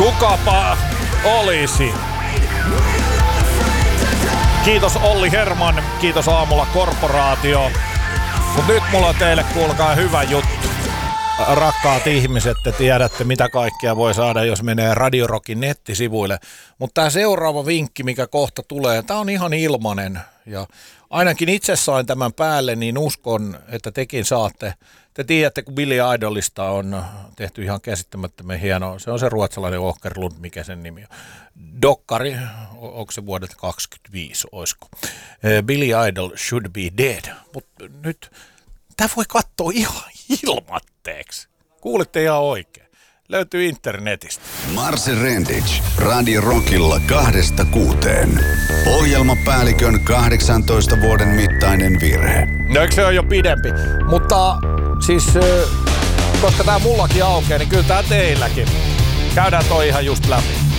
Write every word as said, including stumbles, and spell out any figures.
Kukapa olisi. Kiitos Olli Herman, kiitos aamulla Korporaatio. Mut nyt mulla on teille, kuulkaa, hyvä juttu. Rakkaat ihmiset, te tiedätte mitä kaikkea voi saada, jos menee Radio Rockin nettisivuille. Mutta tämä seuraava vinkki, mikä kohta tulee, tämä on ihan ilmanen. Ja ainakin itse sain tämän päälle, niin uskon, että tekin saatte. Te tiedätte, kun Billy Idolista on tehty ihan käsittämättömän hieno. Se on se ruotsalainen Åkerlund, mikä sen nimi on. Dokkari, onko se vuodelta kaksikymmentäviisi, olisiko? Billy Idol Should Be Dead. Mutta nyt tämä voi katsoa ihan ilmatteeksi. Kuulitte ihan oikein. Löytyy internetistä. Marse Rendic, Radio Rockilla kahdesta kuuteen. Ohjelmapäällikön kahdeksantoista vuoden mittainen virhe. No eikö se ole jo pidempi? Mutta siis, koska tää mullakin aukeaa, niin kyllä tää teilläkin. Käydään toi ihan just läpi.